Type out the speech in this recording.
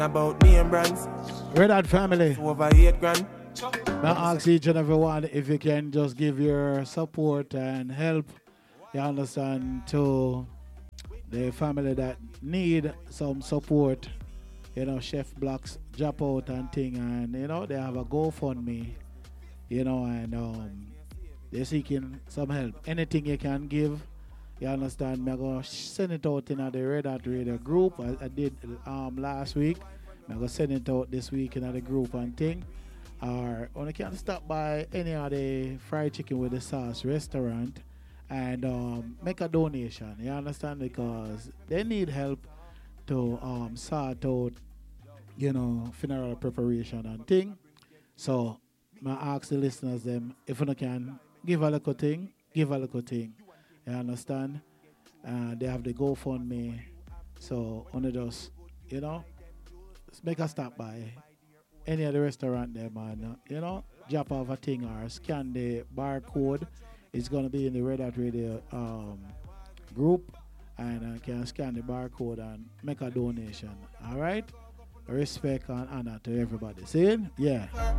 About name brands. Red Hat family. Over 8 grand. I ask each and every one if you can just give your support and help, you understand, to the family that need some support. You know, Chef Blocks drop out and thing, and you know, they have a GoFundMe, you know, and they're seeking some help. Anything you can give, you understand, I'm going to send it out in the Red Hat Radio group. I did last week. I'm going to send it out this week in the group and thing. Or when you can stop by any of the fried chicken with the sauce restaurant and make a donation. You understand? Because they need help to sort out, you know, funeral preparation and thing. So I ask the listeners them if you can give a little thing, give a little thing. You understand? They have the GoFundMe. So only just, you know, make a stop by any of the restaurant there, man. You know, drop off a thing or scan the barcode. It's gonna be in the Red Hat Radio group, and can scan the barcode and make a donation. All right. Respect and honor to everybody. See it? Yeah.